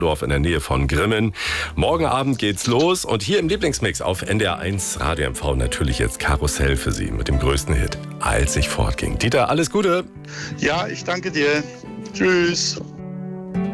Dorf in der Nähe von Grimmen. Morgen Abend geht's los und hier im Lieblingsmix auf NDR1 Radio MV natürlich jetzt Karussell für Sie mit dem größten Hit, Als ich fortging. Dieter, alles Gute. Ja, ich danke dir. Tschüss.